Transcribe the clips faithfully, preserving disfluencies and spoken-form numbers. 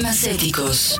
Dilemas éticos.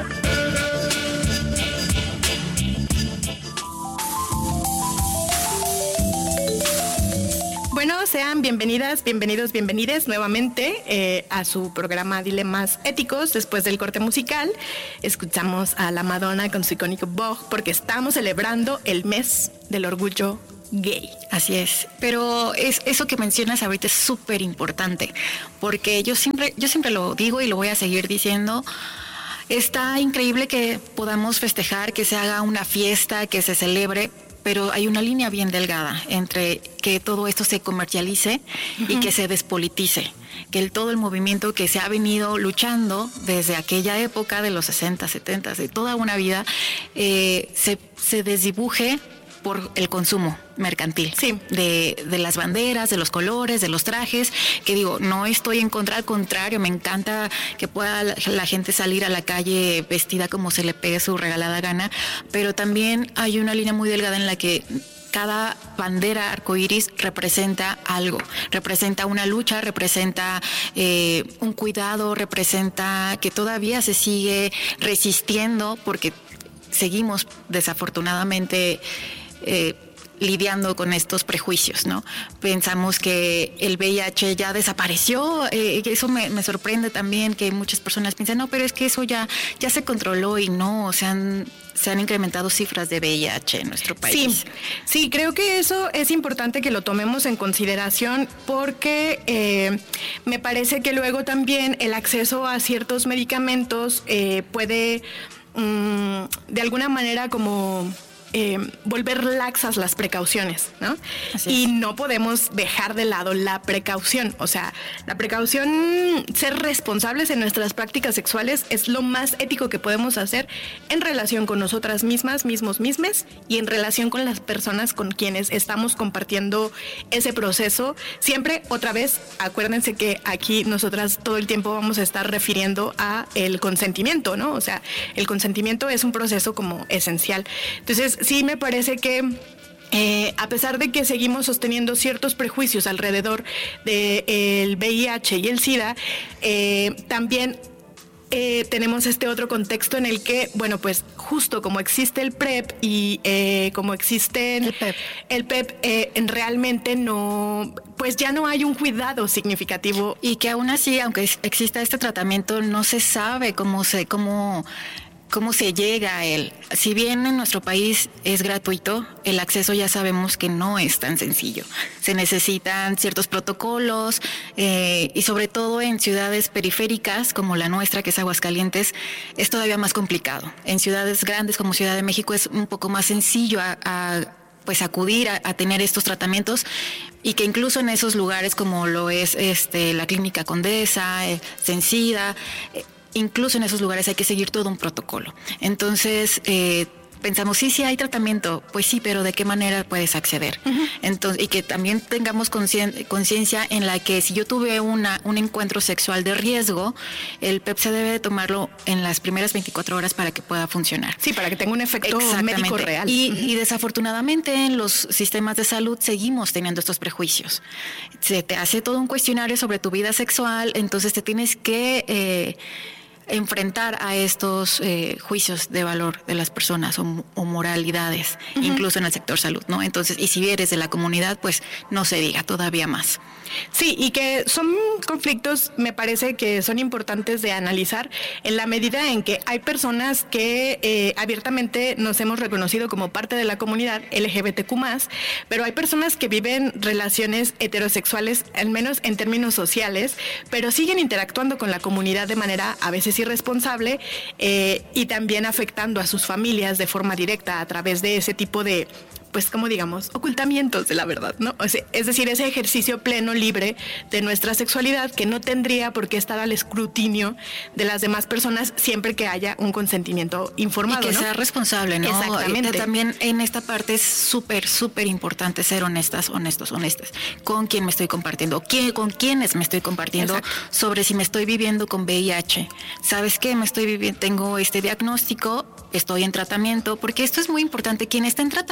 Bueno, sean bienvenidas, bienvenidos, bienvenides nuevamente eh, a su programa Dilemas Éticos. Después del corte musical, escuchamos a la Madonna con su icónico Vogue, porque estamos celebrando el mes del orgullo gay. Así es, pero es, eso que mencionas ahorita es súper importante, porque yo siempre, yo siempre lo digo y lo voy a seguir diciendo. Está increíble que podamos festejar, que se haga una fiesta, que se celebre, pero hay una línea bien delgada entre que todo esto se comercialice uh-huh. y que se despolitice, que el, todo el movimiento que se ha venido luchando desde aquella época de los sesenta, setenta, de toda una vida, eh, se, se desdibuje por el consumo mercantil, sí. de, de las banderas, de los colores, de los trajes, que digo, no estoy en contra, al contrario, me encanta que pueda la, la gente salir a la calle vestida como se le pegue su regalada gana, pero también hay una línea muy delgada en la que cada bandera arcoíris representa algo, representa una lucha, representa eh, un cuidado, representa que todavía se sigue resistiendo, porque seguimos desafortunadamente Eh, lidiando con estos prejuicios, ¿no? Pensamos que el V I H ya desapareció, eh, eso me, me sorprende también, que muchas personas piensan, no, pero es que eso ya, ya se controló, y no, se han, se han incrementado cifras de V I H en nuestro país. Sí, sí, creo que eso es importante que lo tomemos en consideración, porque eh, me parece que luego también el acceso a ciertos medicamentos eh, puede mm, de alguna manera como Eh, volver laxas las precauciones, ¿no? Y no podemos dejar de lado la precaución. O sea, la precaución, ser responsables en nuestras prácticas sexuales es lo más ético que podemos hacer en relación con nosotras mismas, mismos, mismes, y en relación con las personas con quienes estamos compartiendo ese proceso. Siempre, otra vez, acuérdense que aquí nosotras todo el tiempo vamos a estar refiriendo a el consentimiento, ¿no? O sea, el consentimiento es un proceso como esencial. Entonces, sí me parece que eh, a pesar de que seguimos sosteniendo ciertos prejuicios alrededor del V I H y el SIDA, eh, también eh, tenemos este otro contexto en el que, bueno, pues justo como existe el PrEP y eh, como existe el PEP, el PEP eh, realmente no, pues ya no hay un cuidado significativo. Y que aún así, aunque exista este tratamiento, no se sabe cómo se, cómo ¿Cómo se llega a él? Si bien en nuestro país es gratuito, el acceso ya sabemos que no es tan sencillo. Se necesitan ciertos protocolos eh, y sobre todo en ciudades periféricas como la nuestra, que es Aguascalientes, es todavía más complicado. En ciudades grandes como Ciudad de México es un poco más sencillo a, a pues acudir a, a tener estos tratamientos, y que incluso en esos lugares como lo es este, la Clínica Condesa, eh, Sencida, eh, incluso en esos lugares hay que seguir todo un protocolo. Entonces, eh, pensamos, sí, sí hay tratamiento, pues sí, pero ¿de qué manera puedes acceder? Uh-huh. Entonces, y que también tengamos conciencia en la que si yo tuve una, un encuentro sexual de riesgo, el PEP se debe de tomarlo en las primeras veinticuatro horas para que pueda funcionar. Sí, para que tenga un efecto médico real. Y, uh-huh. y desafortunadamente en los sistemas de salud seguimos teniendo estos prejuicios. Se te hace todo un cuestionario sobre tu vida sexual, entonces te tienes que Eh, enfrentar a estos eh, juicios de valor de las personas o, o moralidades, uh-huh. incluso en el sector salud, ¿no? Entonces, y si eres de la comunidad, pues no se diga todavía más. Sí, y que son conflictos, me parece que son importantes de analizar en la medida en que hay personas que eh, abiertamente nos hemos reconocido como parte de la comunidad L G B T Q más, pero hay personas que viven relaciones heterosexuales, al menos en términos sociales, pero siguen interactuando con la comunidad de manera a veces irresponsable eh, y también afectando a sus familias de forma directa a través de ese tipo de, pues como digamos, ocultamientos de la verdad, ¿no? O sea, es decir, ese ejercicio pleno, libre de nuestra sexualidad que no tendría por qué estar al escrutinio de las demás personas siempre que haya un consentimiento informado, y que ¿no? sea responsable, ¿no? Exactamente. Y también en esta parte es súper, súper importante ser honestas, honestos, honestas. Con quién me estoy compartiendo, ¿Quién, con quiénes me estoy compartiendo. Exacto. Sobre si me estoy viviendo con V I H. ¿Sabes qué? Me estoy viviendo, tengo este diagnóstico, estoy en tratamiento, porque esto es muy importante. Quien está en tratamiento es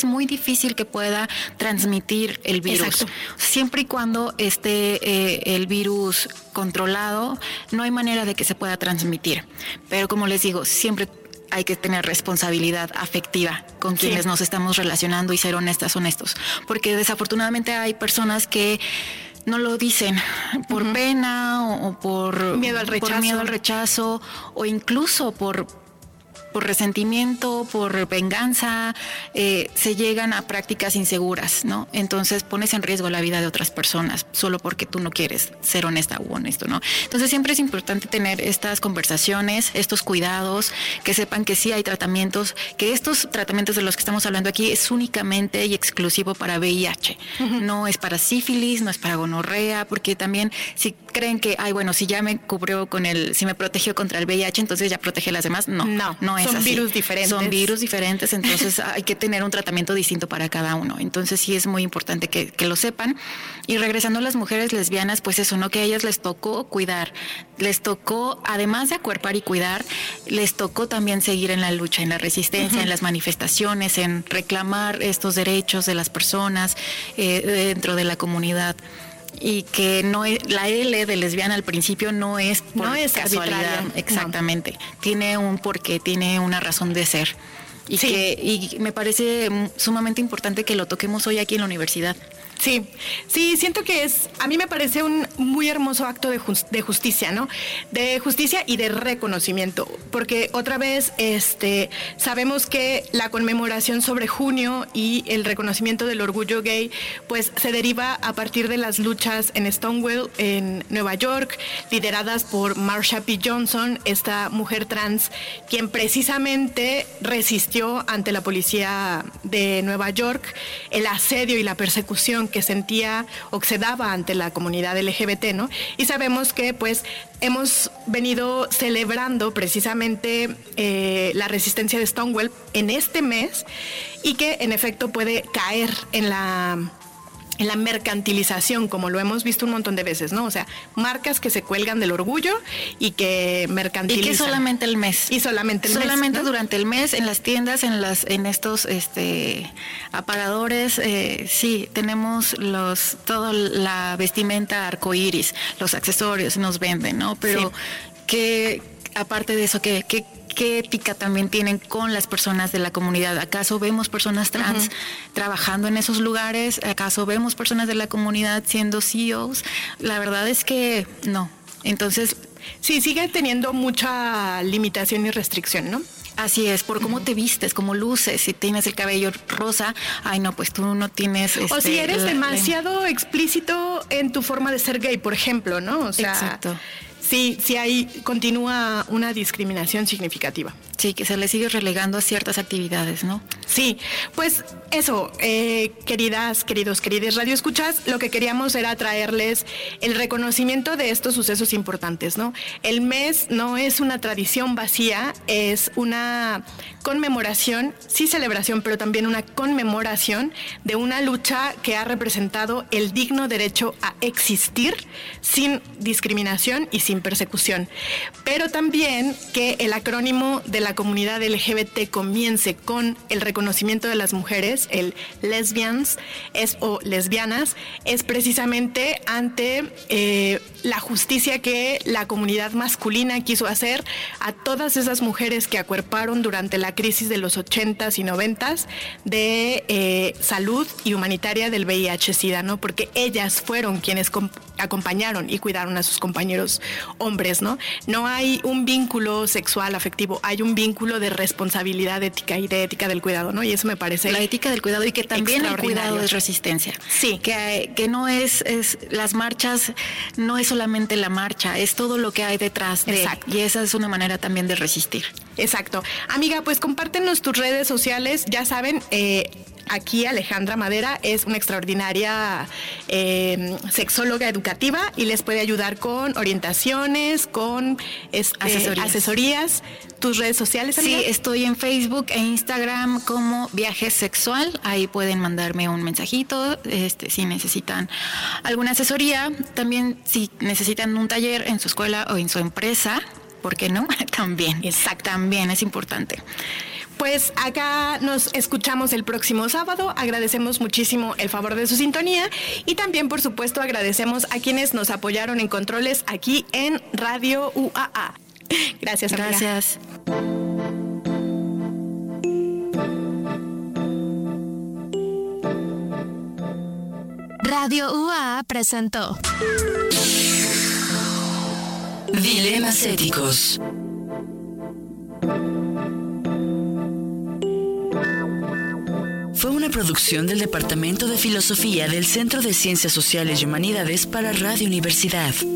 es muy difícil que pueda transmitir el virus. Exacto. Siempre y cuando esté eh, el virus controlado, no hay manera de que se pueda transmitir. Pero como les digo, siempre hay que tener responsabilidad afectiva con quienes sí. nos estamos relacionando y ser honestas, honestos. Porque desafortunadamente hay personas que no lo dicen por uh-huh. pena o, o por miedo al rechazo. por miedo al rechazo o incluso por por resentimiento, por venganza, eh, se llegan a prácticas inseguras, ¿no? Entonces pones en riesgo la vida de otras personas solo porque tú no quieres ser honesta u honesto, ¿no? Entonces siempre es importante tener estas conversaciones, estos cuidados, que sepan que sí hay tratamientos, que estos tratamientos de los que estamos hablando aquí es únicamente y exclusivo para V I H. Uh-huh. No es para sífilis, no es para gonorrea, porque también si creen que, ay, bueno, si ya me cubrió con el, si me protegió contra el V I H, entonces ya protege a las demás. No, no, no es Son así. virus diferentes. Son virus diferentes, entonces hay que tener un tratamiento distinto para cada uno. Entonces sí es muy importante que, que lo sepan. Y regresando a las mujeres lesbianas, pues eso, ¿no? Que a ellas les tocó cuidar. Les tocó, además de acuerpar y cuidar, les tocó también seguir en la lucha, en la resistencia, uh-huh. en las manifestaciones, en reclamar estos derechos de las personas eh, dentro de la comunidad. Y que no es, la L de lesbiana al principio no es por no es casualidad, arbitraria. Exactamente, no. Tiene un porqué, tiene una razón de ser y sí. que y me parece sumamente importante que lo toquemos hoy aquí en la universidad. Sí, sí, siento que es, a mí me parece un muy hermoso acto de, just, de justicia, ¿no? De justicia y de reconocimiento, porque otra vez, este, sabemos que la conmemoración sobre junio y el reconocimiento del orgullo gay, pues se deriva a partir de las luchas en Stonewall, en Nueva York, lideradas por Marsha P. Johnson, esta mujer trans, quien precisamente resistió ante la policía de Nueva York el asedio y la persecución que sentía o que se daba ante la comunidad L G B T, ¿no? Y sabemos que pues hemos venido celebrando precisamente eh, la resistencia de Stonewall en este mes y que en efecto puede caer en la en la mercantilización, como lo hemos visto un montón de veces, ¿no? O sea, marcas que se cuelgan del orgullo y que mercantilizan. Y que solamente el mes. Y solamente el solamente mes. Solamente ¿no? durante el mes, en las tiendas, en las, en estos este aparadores, eh, sí, tenemos los, toda la vestimenta arcoíris, los accesorios nos venden, ¿no? Pero sí. que aparte de eso, que, que ¿qué ética también tienen con las personas de la comunidad? ¿Acaso vemos personas trans uh-huh. trabajando en esos lugares? ¿Acaso vemos personas de la comunidad siendo C E Os? La verdad es que no. Entonces, sí, sigue teniendo mucha limitación y restricción, ¿no? Así es, por cómo te vistes, cómo luces, si tienes el cabello rosa, ay no, pues tú no tienes... Este, o si eres la, demasiado la... explícito en tu forma de ser gay, por ejemplo, ¿no? O sea, exacto. Sí, sí hay, continúa una discriminación significativa. Sí, que se le sigue relegando a ciertas actividades, ¿no? Sí, pues eso, eh, queridas, queridos, queridas radioescuchas, lo que queríamos era traerles el reconocimiento de estos sucesos importantes, ¿no? El mes no es una tradición vacía, es una conmemoración, sí celebración, pero también una conmemoración de una lucha que ha representado el digno derecho a existir sin discriminación y sin persecución. Pero también que el acrónimo de la comunidad L G B T comience con el reconocimiento de las mujeres, el lesbians es, o lesbianas, es precisamente ante eh, la justicia que la comunidad masculina quiso hacer a todas esas mujeres que acuerparon durante la crisis de los ochentas y noventas de eh, salud y humanitaria del V I H-Sida, ¿no? Porque ellas fueron quienes comp- acompañaron y cuidaron a sus compañeros hombres, ¿no? No hay un vínculo sexual afectivo, hay un vínculo de responsabilidad ética y de ética del cuidado, ¿no? Y eso me parece la ética del cuidado y que también el cuidado es resistencia. Sí. Que, que no es, es, las marchas no es solamente la marcha, es todo lo que hay detrás de. Exacto. Y esa es una manera también de resistir. Exacto. Amiga, pues compártenos tus redes sociales, ya saben, eh, aquí Alejandra Madera es una extraordinaria eh, sexóloga educativa y les puede ayudar con orientaciones, con este, asesorías. asesorías. ¿Tus redes sociales, amiga? Sí, estoy en Facebook e Instagram como Viaje Sexual. Ahí pueden mandarme un mensajito este, si necesitan alguna asesoría. También si necesitan un taller en su escuela o en su empresa, ¿por qué no? También. Exacto. También es importante. pues acá nos escuchamos el próximo sábado. Agradecemos muchísimo el favor de su sintonía y también, por supuesto, agradecemos a quienes nos apoyaron en controles aquí en Radio U A A. Gracias, amiga. Gracias. Radio U A A presentó Dilemas éticos. Fue una producción del Departamento de Filosofía del Centro de Ciencias Sociales y Humanidades para Radio Universidad.